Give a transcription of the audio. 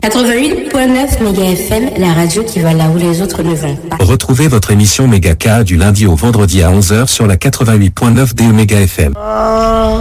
88.9 Méga FM, la radio qui va là où les autres ne vont pas. Retrouvez votre émission Méga K du lundi au vendredi à 11h sur la 88.9 des Méga FM.